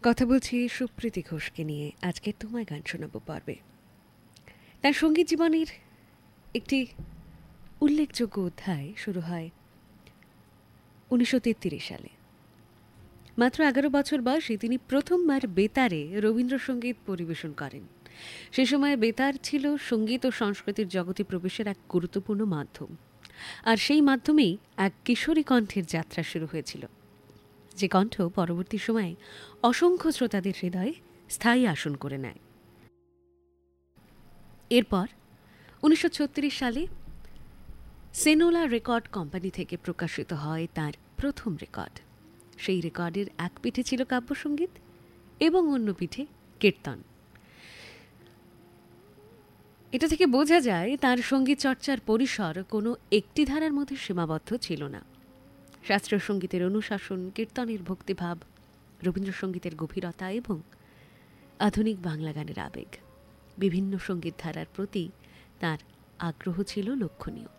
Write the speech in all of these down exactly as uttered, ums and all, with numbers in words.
কথা বলছি সুপ্রীতি ঘোষকে নিয়ে। আজকে তোমায় গান শোনাবো পর্বে তার সঙ্গীত জীবনের একটি উল্লেখযোগ্য অধ্যায় শুরু হয় উনিশশো তেত্রিশ সালে। মাত্র এগারো বছর বয়সে তিনি প্রথমবার বেতারে রবীন্দ্রসঙ্গীত পরিবেশন করেন। সে সময় বেতার ছিল সঙ্গীত ও সংস্কৃতির জগতে প্রবেশের এক গুরুত্বপূর্ণ মাধ্যম, আর সেই মাধ্যমেই এক কিশোরী কণ্ঠের যাত্রা শুরু হয়েছিল, যে কণ্ঠ পরবর্তী সময়ে অসংখ্য শ্রোতাদের হৃদয়ে স্থায়ী আসন করে নেয়। এরপর উনিশশো ছত্রিশ সালে সেনোলা রেকর্ড কোম্পানি থেকে প্রকাশিত হয় তার প্রথম রেকর্ড। সেই রেকর্ডের এক পিঠে ছিল কাব্যসঙ্গীত এবং অন্য পিঠে কীর্তন। এটা থেকে বোঝা যায় তার সঙ্গীত চর্চার পরিসর কোনো একটি ধারার মধ্যে সীমাবদ্ধ ছিল না। শাস্ত্রীয় সঙ্গীতের অনুশাসন, কীর্তনের ভক্তিভাব, রবীন্দ্রসঙ্গীতের গভীরতা এবং আধুনিক বাংলা গানের আবেগ, বিভিন্ন সঙ্গীত ধারার প্রতি তার আগ্রহ ছিল লক্ষণীয়।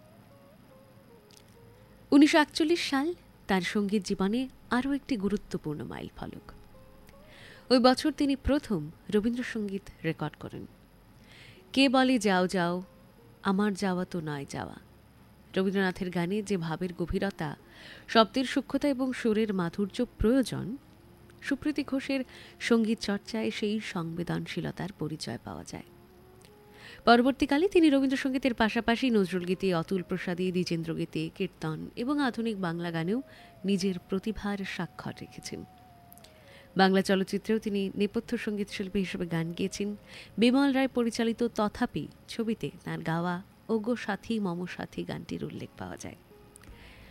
উনিশশো একচল্লিশ সাল তার সঙ্গীত জীবনে আরও একটি গুরুত্বপূর্ণ মাইল ফলক। ওই বছর তিনি প্রথম রবীন্দ্রসঙ্গীত রেকর্ড করেন। কে বলে যাও যাও, আমার যাওয়া তো নয় যাওয়া। রবীন্দ্রনাথের গানে যে ভাবের গভীরতা, শব্দের সূক্ষ্মতা এবং সুরের মাধুর্য প্রয়োজন, সুপ্রীতি ঘোষের সঙ্গীত চর্চায় সেই সংবেদনশীলতার পরিচয় পাওয়া যায়। পরবর্তীকালে তিনি রবীন্দ্রসঙ্গীতের পাশাপাশি নজরুলগীতি, অতুল প্রসাদী, দ্বিজেন্দ্রগীতি, কীর্তন এবং আধুনিক বাংলা গানেও নিজের প্রতিভার স্বাক্ষর রেখেছেন। বাংলা চলচ্চিত্রেও তিনি নেপথ্য সঙ্গীত শিল্পী হিসেবে গান গেয়েছেন। বিমল রায় পরিচালিত তথাপি ছবিতে তাঁর গাওয়া ওগো সাথী মম সাথী গানটির উল্লেখ পাওয়া যায়।